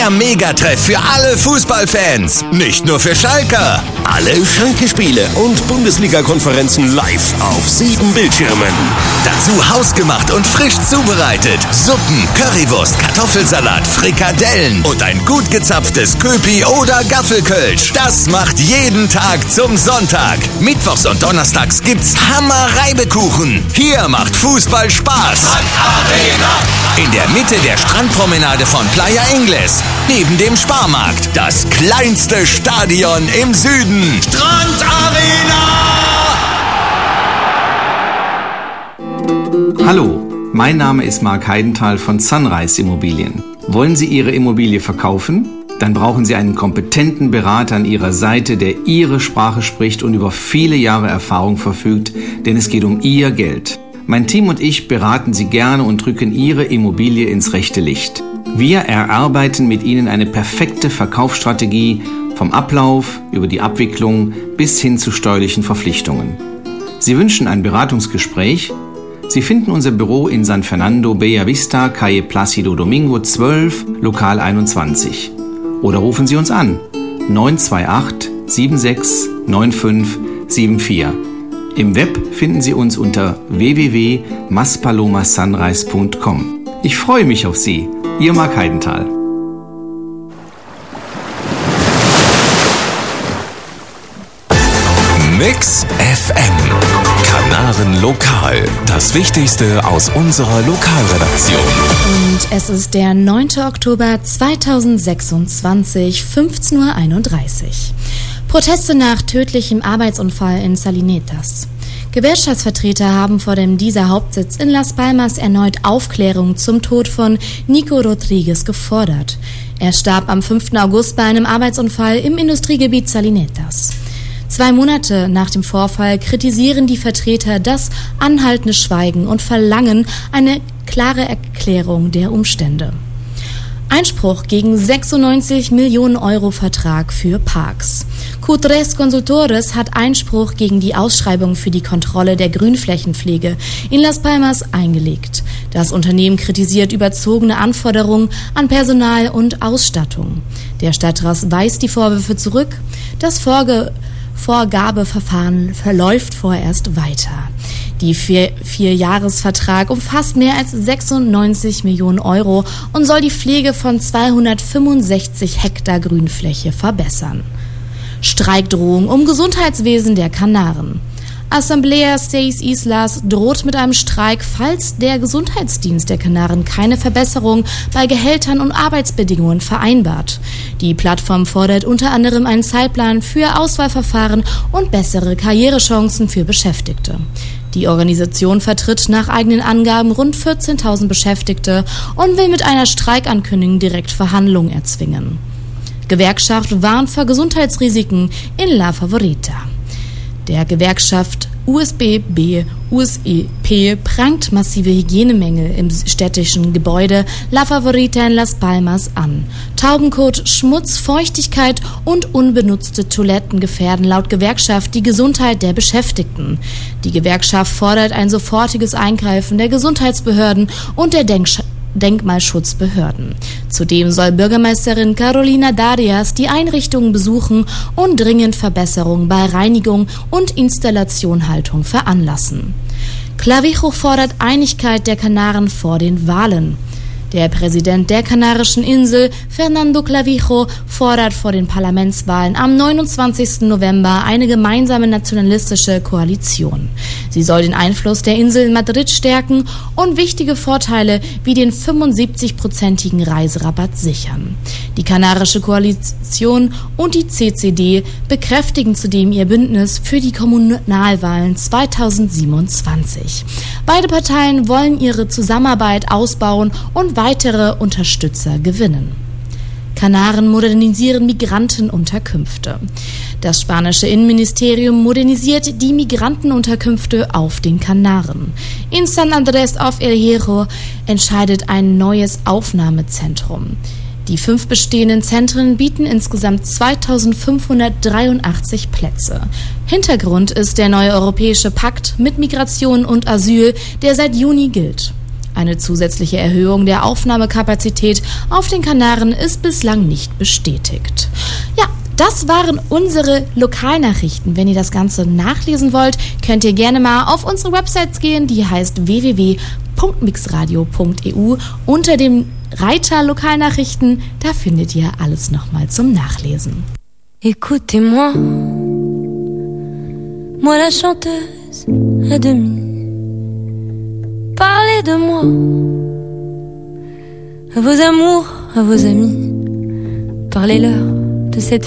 Der Megatreff für alle Fußballfans, nicht nur für Schalker. Alle Schalke-Spiele und Bundesliga-Konferenzen live auf 7 Bildschirmen. Dazu hausgemacht und frisch zubereitet. Suppen, Currywurst, Kartoffelsalat, Frikadellen und ein gut gezapftes Köpi oder Gaffelkölsch. Das macht jeden Tag zum Sonntag. Mittwochs und donnerstags gibt's Hammer-Reibekuchen. Hier macht Fußball Spaß. In der Mitte der Strandpromenade von Playa Ingles, neben dem Sparmarkt, das kleinste Stadion im Süden. Strandarena! Hallo, mein Name ist Marc Heidenthal von Sunrise Immobilien. Wollen Sie Ihre Immobilie verkaufen? Dann brauchen Sie einen kompetenten Berater an Ihrer Seite, der Ihre Sprache spricht und über viele Jahre Erfahrung verfügt, denn es geht um Ihr Geld. Mein Team und ich beraten Sie gerne und drücken Ihre Immobilie ins rechte Licht. Wir erarbeiten mit Ihnen eine perfekte Verkaufsstrategie, vom Ablauf über die Abwicklung bis hin zu steuerlichen Verpflichtungen. Sie wünschen ein Beratungsgespräch? Sie finden unser Büro in San Fernando, Bella Vista, Calle Plácido Domingo 12, Lokal 21. Oder rufen Sie uns an 928 76 95 74. Im Web finden Sie uns unter www.maspalomasunrise.com. Ich freue mich auf Sie, Ihr Marc Heidenthal. Mix FM. Kanaren Lokal. Das Wichtigste aus unserer Lokalredaktion. Und es ist der 9. Oktober 2026, 15:31 Uhr. Proteste nach tödlichem Arbeitsunfall in Salinetas. Gewerkschaftsvertreter haben vor dem dieser Hauptsitz in Las Palmas erneut Aufklärung zum Tod von Nico Rodriguez gefordert. Er starb am 5. August bei einem Arbeitsunfall im Industriegebiet Salinetas. 2 Monate nach dem Vorfall kritisieren die Vertreter das anhaltende Schweigen und verlangen eine klare Erklärung der Umstände. Einspruch gegen 96 Millionen Euro Vertrag für Parks. Q3 Consultores hat Einspruch gegen die Ausschreibung für die Kontrolle der Grünflächenpflege in Las Palmas eingelegt. Das Unternehmen kritisiert überzogene Anforderungen an Personal und Ausstattung. Der Stadtrat weist die Vorwürfe zurück. Das Vorgabeverfahren verläuft vorerst weiter. Die 4-Jahres-Vertrag umfasst mehr als 96 Millionen Euro und soll die Pflege von 265 Hektar Grünfläche verbessern. Streikdrohung im Gesundheitswesen der Kanaren. Asamblea 6 Islas droht mit einem Streik, falls der Gesundheitsdienst der Kanaren keine Verbesserung bei Gehältern und Arbeitsbedingungen vereinbart. Die Plattform fordert unter anderem einen Zeitplan für Auswahlverfahren und bessere Karrierechancen für Beschäftigte. Die Organisation vertritt nach eigenen Angaben rund 14.000 Beschäftigte und will mit einer Streikankündigung direkt Verhandlungen erzwingen. Gewerkschaft warnt vor Gesundheitsrisiken in La Favorita. Der Gewerkschaft USEP prangt massive Hygienemängel im städtischen Gebäude La Favorita in Las Palmas an. Taubenkot, Schmutz, Feuchtigkeit und unbenutzte Toiletten gefährden laut Gewerkschaft die Gesundheit der Beschäftigten. Die Gewerkschaft fordert ein sofortiges Eingreifen der Gesundheitsbehörden und der Denkmalschutzbehörden. Zudem soll Bürgermeisterin Carolina Darias die Einrichtungen besuchen und dringend Verbesserungen bei Reinigung und Installationhaltung veranlassen. Clavijo fordert Einigkeit der Kanaren vor den Wahlen. Der Präsident der Kanarischen Insel, Fernando Clavijo, fordert vor den Parlamentswahlen am 29. November eine gemeinsame nationalistische Koalition. Sie soll den Einfluss der Insel in Madrid stärken und wichtige Vorteile wie den 75-prozentigen Reiserabatt sichern. Die Kanarische Koalition und die CCD bekräftigen zudem ihr Bündnis für die Kommunalwahlen 2027. Beide Parteien wollen ihre Zusammenarbeit ausbauen und weitere Unterstützer gewinnen. Kanaren modernisieren Migrantenunterkünfte. Das spanische Innenministerium modernisiert die Migrantenunterkünfte auf den Kanaren. In San Andrés auf El Hierro entscheidet ein neues Aufnahmezentrum. Die 5 bestehenden Zentren bieten insgesamt 2583 Plätze. Hintergrund ist der neue europäische Pakt mit Migration und Asyl, der seit Juni gilt. Eine zusätzliche Erhöhung der Aufnahmekapazität auf den Kanaren ist bislang nicht bestätigt. Ja, das waren unsere Lokalnachrichten. Wenn ihr das Ganze nachlesen wollt, könnt ihr gerne mal auf unsere Website gehen. Die heißt www.mixradio.eu. Unter dem Reiter Lokalnachrichten, da findet ihr alles nochmal zum Nachlesen. Écoutez-moi, moi la chanteuse à demi. Parlez de moi, à vos amours, à vos amis. Parlez-leur de cette